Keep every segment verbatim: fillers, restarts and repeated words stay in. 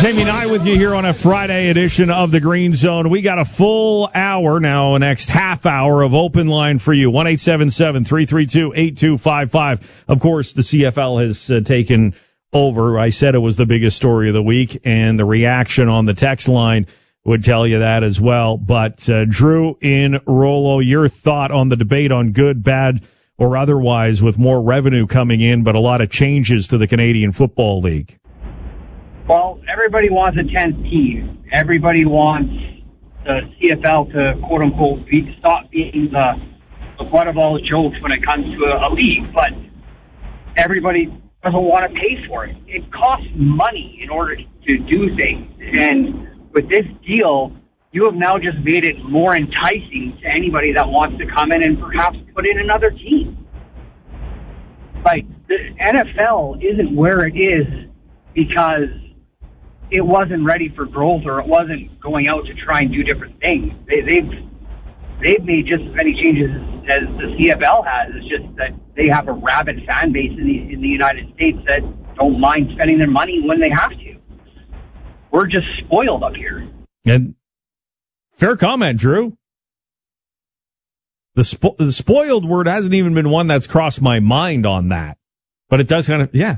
Jamie Nye with you here on a Friday edition of the Green Zone. We got a full hour now, next half hour of open line for you. one eight seven seven, three three two, eight two five five. Of course, the C F L has uh, taken over. I said it was the biggest story of the week, and the reaction on the text line would tell you that as well. But uh, Drew in Rollo, your thought on the debate on good, bad, or otherwise, with more revenue coming in, but a lot of changes to the Canadian Football League. Well, everybody wants a tenth team. Everybody wants the C F L to, quote-unquote, be, stop being the, the butt of all jokes when it comes to a, a league. But everybody doesn't want to pay for it. It costs money in order to do things. And with this deal, you have now just made it more enticing to anybody that wants to come in and perhaps put in another team. Like, the N F L isn't where it is because it wasn't ready for growth or it wasn't going out to try and do different things. They, they've they've made just as many changes as the C F L has. It's just that they have a rabid fan base in the, in the United States that don't mind spending their money when they have to. We're just spoiled up here. And fair comment, Drew. The, spo- the spoiled word hasn't even been one that's crossed my mind on that. But it does kind of, yeah.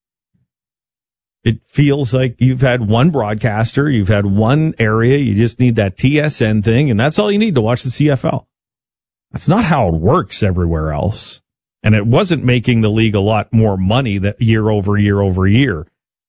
It feels like you've had one broadcaster, you've had one area, you just need that T S N thing, and that's all you need to watch the C F L. That's not how it works everywhere else. And it wasn't making the league a lot more money that year over year over year.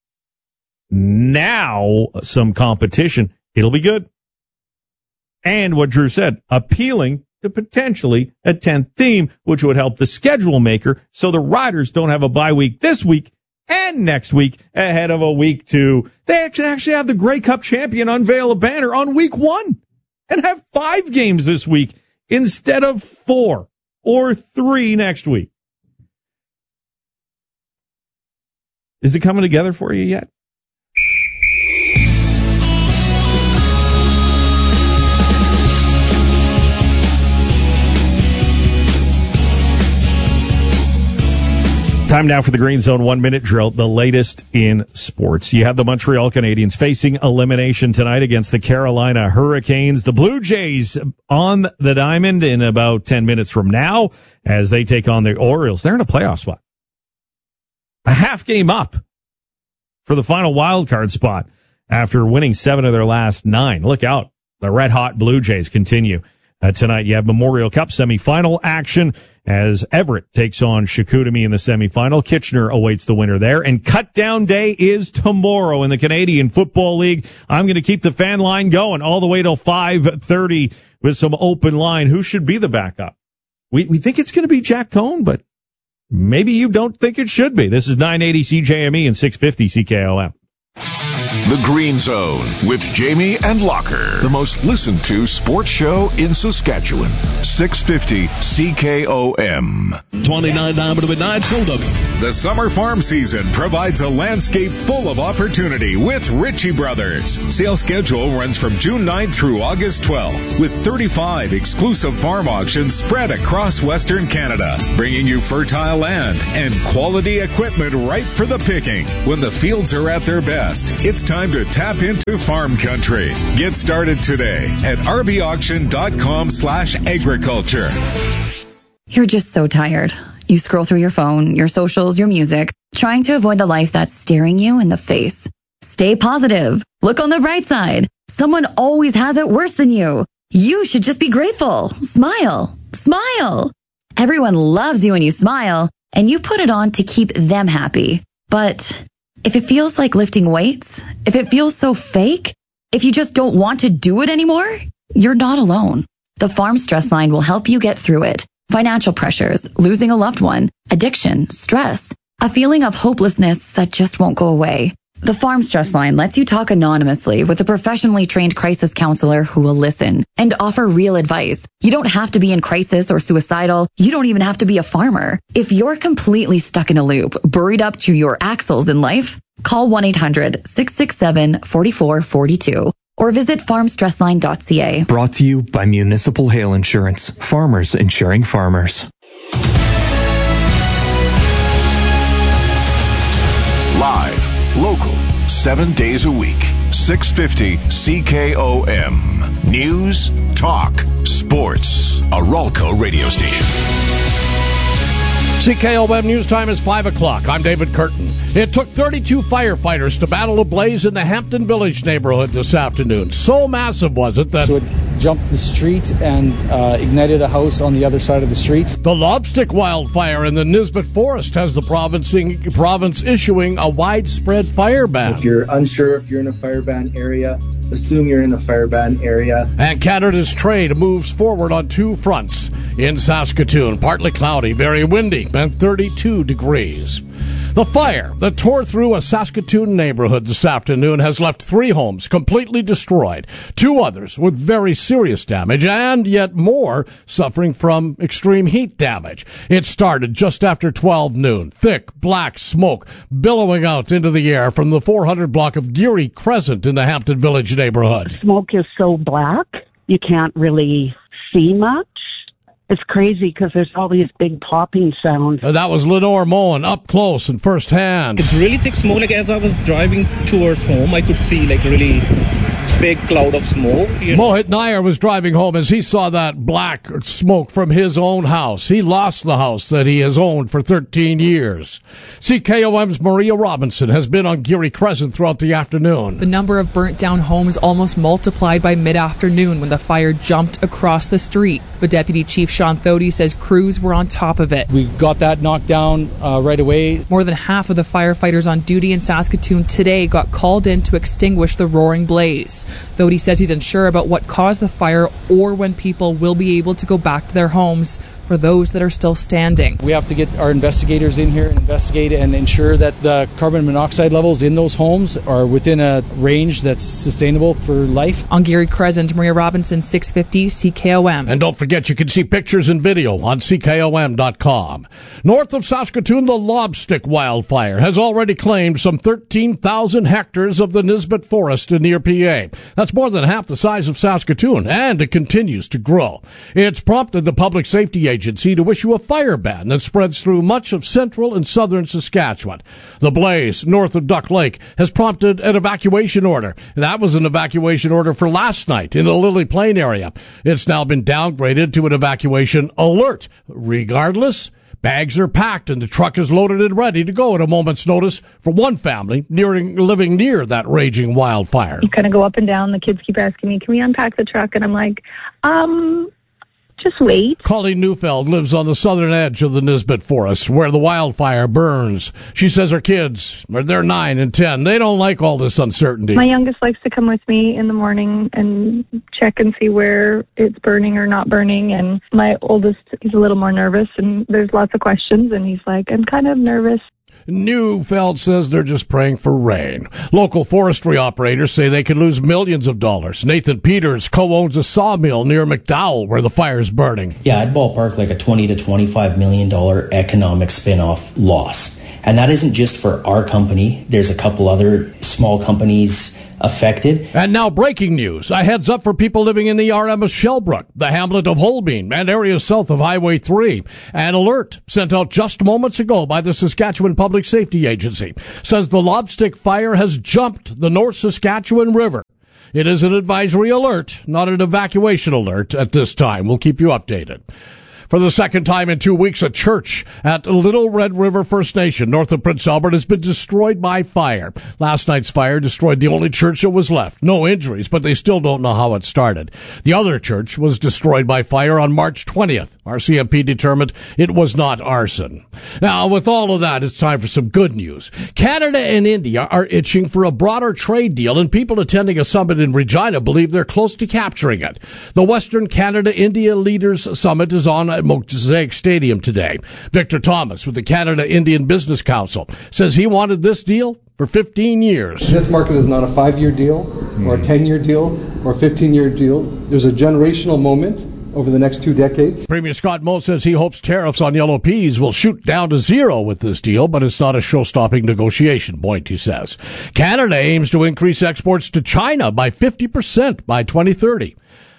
Now, some competition, it'll be good. And what Drew said, appealing to potentially a tenth team, which would help the schedule maker so the Riders don't have a bye week this week and next week ahead of a week two. They actually actually have the Grey Cup champion unveil a banner on week one and have five games this week instead of four or three next week. Is it coming together for you yet? Time now for the Green Zone one-minute drill, the latest in sports. You have the Montreal Canadiens facing elimination tonight against the Carolina Hurricanes. The Blue Jays on the diamond in about ten minutes from now as they take on the Orioles. They're in a playoff spot. A half game up for the final wild card spot after winning seven of their last nine. Look out. The red-hot Blue Jays continue. Uh, tonight you have Memorial Cup semifinal action as Everett takes on Chicoutimi in the semifinal. Kitchener awaits the winner there. And cut down day is tomorrow in the Canadian Football League. I'm going to keep the fan line going all the way till five thirty with some open line. Who should be the backup? We, we think it's going to be Jack Cohn, but maybe you don't think it should be. This is nine eighty C J M E and six fifty C K O M. The Green Zone with Jamie and Locker, the most listened to sports show in Saskatchewan. six fifty C K O M. twenty-nine down to midnight, sold up. The summer farm season provides a landscape full of opportunity with Ritchie Brothers. Sales schedule runs from June ninth through August twelfth, with thirty-five exclusive farm auctions spread across Western Canada, bringing you fertile land and quality equipment ripe for the picking. When the fields are at their best, it's time to tap into farm country. Get started today at rbauction.com slash agriculture. You're just so tired. You scroll through your phone, your socials, your music, trying to avoid the life that's staring you in the face. Stay positive. Look on the bright side. Someone always has it worse than you. You should just be grateful. Smile. Smile. Everyone loves you when you smile, and you put it on to keep them happy. But if it feels like lifting weights, if it feels so fake, if you just don't want to do it anymore, you're not alone. The Farm Stress Line will help you get through it. Financial pressures, losing a loved one, addiction, stress, a feeling of hopelessness that just won't go away. The Farm Stress Line lets you talk anonymously with a professionally trained crisis counselor who will listen and offer real advice. You don't have to be in crisis or suicidal. You don't even have to be a farmer. If you're completely stuck in a loop, buried up to your axles in life, call one eight hundred, six six seven, four four four two or visit farm stress line dot c a. Brought to you by Municipal Hail Insurance. Farmers insuring farmers. Live, local, seven days a week. six fifty C K O M. News, talk, sports. A Ralco radio station. C K O M News Time is five o'clock. I'm David Curtin. It took thirty-two firefighters to battle a blaze in the Hampton Village neighborhood this afternoon. So massive was it that... So it jumped the street and uh, ignited a house on the other side of the street. The Lobstick wildfire in the Nisbet Forest has the province, province issuing a widespread fire ban. If you're unsure if you're in a fire ban area, assume you're in a fire ban area. And Canada's trade moves forward on two fronts. In Saskatoon, partly cloudy, very windy, and thirty-two degrees. The fire that tore through a Saskatoon neighborhood this afternoon has left three homes completely destroyed, two others with very serious damage, and yet more suffering from extreme heat damage. It started just after twelve noon. Thick, black smoke billowing out into the air from the four hundred block of Geary Crescent in the Hampton Village neighborhood. Smoke is so black, you can't really see much. It's crazy because there's all these big popping sounds. That was Lenore Moen up close and first hand. It's really thick smoke. Like as I was driving towards home, I could see like really big cloud of smoke. You know? Mohit Nair was driving home as he saw that black smoke from his own house. He lost the house that he has owned for thirteen years. C K O M's Maria Robinson has been on Geary Crescent throughout the afternoon. The number of burnt-down homes almost multiplied by mid-afternoon when the fire jumped across the street. But Deputy Chief Sean Thody says crews were on top of it. We got that knocked down uh, right away. More than half of the firefighters on duty in Saskatoon today got called in to extinguish the roaring blaze. Thody says he's unsure about what caused the fire or when people will be able to go back to their homes for those that are still standing. We have to get our investigators in here and investigate and ensure that the carbon monoxide levels in those homes are within a range that's sustainable for life. On Geary Crescent, Maria Robinson, six fifty C K O M. And don't forget, you can see pictures and video on C K O M dot com. North of Saskatoon, the Lobstick wildfire has already claimed some thirteen thousand hectares of the Nisbet Forest in near P A. That's more than half the size of Saskatoon, and it continues to grow. It's prompted the Public Safety Agency to issue a fire ban that spreads through much of central and southern Saskatchewan. The blaze north of Duck Lake has prompted an evacuation order. That was an evacuation order for last night in the Lily Plain area. It's now been downgraded to an evacuation alert. Regardless, bags are packed and the truck is loaded and ready to go at a moment's notice for one family nearing, living near that raging wildfire. You kind of go up and down. The kids keep asking me, can we unpack the truck? And I'm like, um... just wait. Colleen Neufeld lives on the southern edge of the Nisbet Forest, where the wildfire burns. She says her kids, they're nine and ten, they don't like all this uncertainty. My youngest likes to come with me in the morning and check and see where it's burning or not burning. And my oldest, he's a little more nervous, and there's lots of questions, and he's like, I'm kind of nervous. Neufeld says they're just praying for rain. Local forestry operators say they could lose millions of dollars. Nathan Peters co-owns a sawmill near McDowell where the fire's burning. Yeah, I'd ballpark like a twenty to twenty-five million dollars economic spin-off loss. And that isn't just for our company. There's a couple other small companies affected. And now breaking news. A heads up for people living in the R M of Shellbrook, the hamlet of Holbein, and areas south of Highway three. An alert sent out just moments ago by the Saskatchewan Public Safety Agency says the Lobstick fire has jumped the North Saskatchewan River. It is an advisory alert, not an evacuation alert at this time. We'll keep you updated. For the second time in two weeks, a church at Little Red River First Nation, north of Prince Albert, has been destroyed by fire. Last night's fire destroyed the only church that was left. No injuries, but they still don't know how it started. The other church was destroyed by fire on March twentieth. R C M P determined it was not arson. Now, with all of that, it's time for some good news. Canada and India are itching for a broader trade deal, and people attending a summit in Regina believe they're close to capturing it. The Western Canada-India Leaders Summit is on at Mosaic Stadium today. Victor Thomas with the Canada-Indian Business Council says he wanted this deal for fifteen years. This market is not a five-year deal or a ten-year deal or a fifteen-year deal. There's a generational moment over the next two decades. Premier Scott Moe says he hopes tariffs on yellow peas will shoot down to zero with this deal, but it's not a show-stopping negotiation point, he says. Canada aims to increase exports to China by fifty percent by twenty thirty.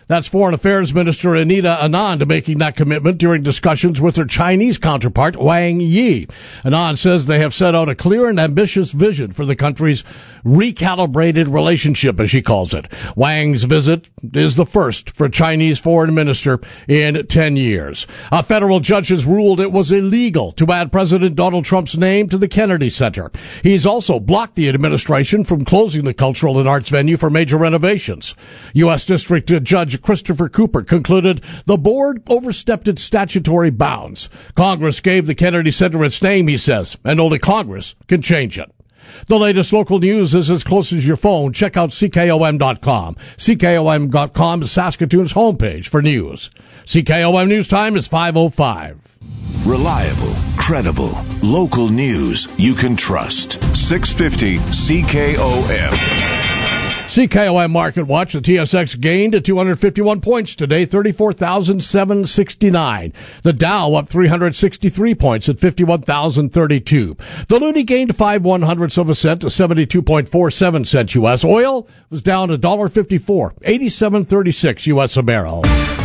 That's Foreign Affairs Minister Anita Anand making that commitment during discussions with her Chinese counterpart, Wang Yi. Anand says they have set out a clear and ambitious vision for the country's recalibrated relationship, as she calls it. Wang's visit is the first for a Chinese foreign minister in ten years. A federal judge has ruled it was illegal to add President Donald Trump's name to the Kennedy Center. He's also blocked the administration from closing the cultural and arts venue for major renovations. U S. District Judge Christopher Cooper concluded the board overstepped its statutory bounds. Congress gave the Kennedy Center its name, he says, and only Congress can change it. The latest local news is as close as your phone. Check out C K O M dot com. C K O M dot com is Saskatoon's homepage for news. C K O M News Time is five oh five. Reliable, credible, local news you can trust. six fifty C K O M. C K O M Market Watch, the T S X gained to two hundred fifty-one points today, thirty-four thousand seven hundred sixty-nine. The Dow up three hundred sixty-three points at fifty-one thousand thirty-two. The Loonie gained five one hundredths of a cent to seventy-two point four seven cents U S. Oil was down one dollar fifty-four, eighty-seven thirty-six U S a barrel.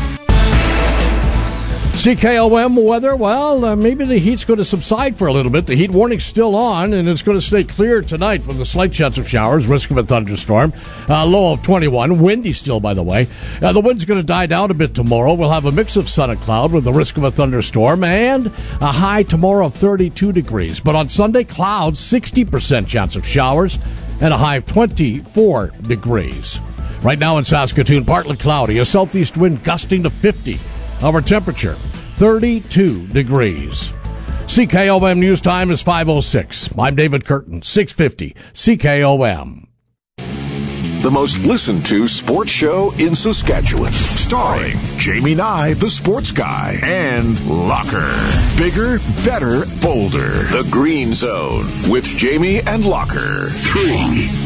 C K O M weather, well, uh, maybe the heat's going to subside for a little bit. The heat warning's still on, and it's going to stay clear tonight with a slight chance of showers, risk of a thunderstorm. Uh, low of twenty-one, windy still, by the way. Uh, the wind's going to die down a bit tomorrow. We'll have a mix of sun and cloud with the risk of a thunderstorm, and a high tomorrow of thirty-two degrees. But on Sunday, clouds, sixty percent chance of showers, and a high of twenty-four degrees. Right now in Saskatoon, partly cloudy, a southeast wind gusting to fifty. Our temperature, thirty-two degrees. C K O M News Time is five oh six. I'm David Curtin, six fifty C K O M. The most listened to sports show in Saskatchewan. Starring Jamie Nye, the sports guy, and Locker. Bigger, better, bolder. The Green Zone with Jamie and Locker. Three.